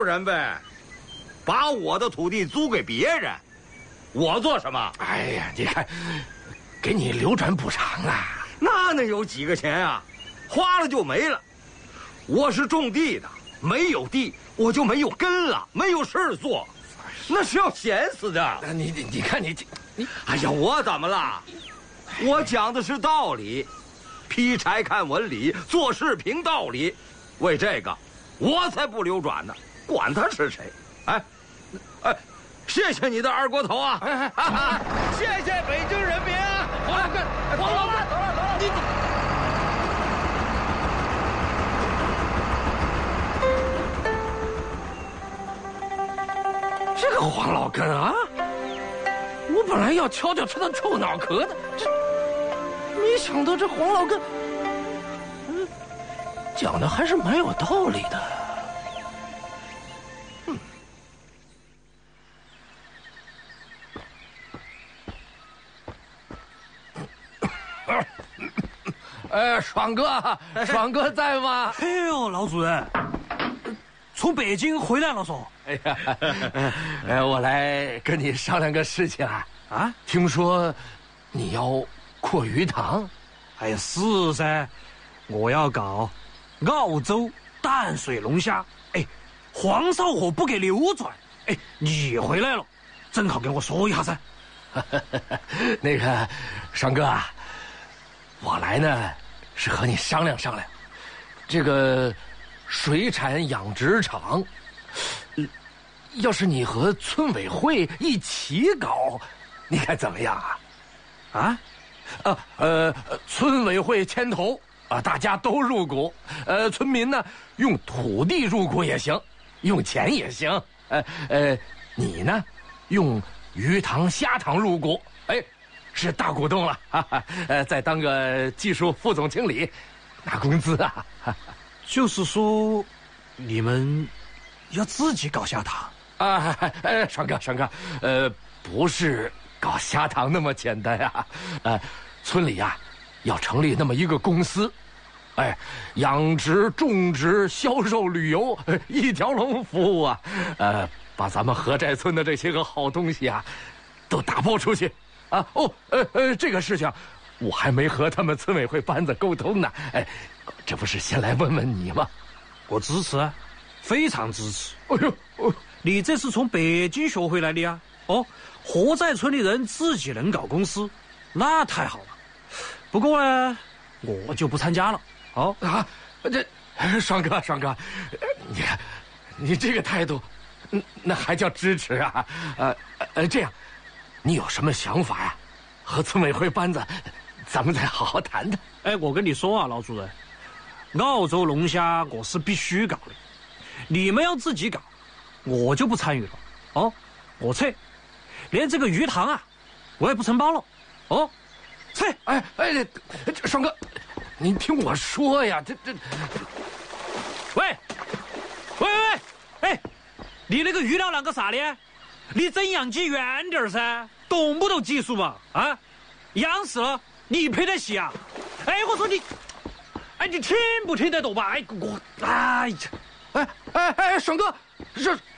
人呗，把我的土地租给别人，我做什么？ 哎呀，你看，给你流转补偿啊， 那能有几个钱啊？花了就没了。我是种地的，没有地我就没有根了，没有事做，那是要闲死的。 你看你， 哎呀，我怎么了？我讲的是道理，劈柴看纹理，做事凭道理。为这个，我才不流转呢，管他是谁。哎，谢谢你的二锅头啊！谢谢北京人民啊！ 黄老根，你。这个黄老根啊，我本来要敲敲他的臭脑壳的，这没想到这黄老根，讲的还是蛮有道理的。爽哥在吗？ 哎呦，老主任，从北京回来了嗦。 哎呀，我来跟你商量个事情啊。 啊， 听说你要扩鱼塘？ 哎呀，是噻，我要搞澳洲淡水龙虾。哎，黄少火不给流转。哎，你回来了，正好跟我说一下噻。 那个，爽哥啊，我来呢是和你商量商量，这个水产养殖场，要是你和村委会一起搞，你看怎么样啊？村委会牵头啊，大家都入股，村民呢用土地入股也行，用钱也行，你呢用鱼塘虾塘入股，哎，是大股东了，哈哈，再当个技术副总经理，拿工资啊。 就是说，你们要自己搞虾塘啊？爽哥，不是搞虾塘那么简单呀，村里呀要成立那么一个公司，哎，养殖、种植、销售、旅游一条龙服务啊，把咱们河寨村的这些个好东西啊，都打包出去啊！这个事情我还没和他们村委会班子沟通呢，哎，这不是先来问问你吗？ 我支持啊，非常支持。 哎呦， 你这是从北京学回来的呀？哦，河寨村的人自己能搞公司，那太好了。不过呢，我就不参加了。哦啊，这爽哥，你看你这个态度，那还叫支持啊？这样，你有什么想法呀？和村委会班子，咱们再好好谈谈。 哎，我跟你说啊，老主任，澳洲龙虾我是必须搞的，你们要自己搞，我就不参与了。哦，我撤，连这个鱼塘啊，我也不承包了。哦，撤！ 哎，爽哥，您听我说呀，这， 喂，哎，你那个鱼料啷个啥的？离增氧机远点噻，懂不懂技术嘛？啊，养死了你赔得起啊？哎，我说你，哎，你听不听得懂吧？哎，爽哥，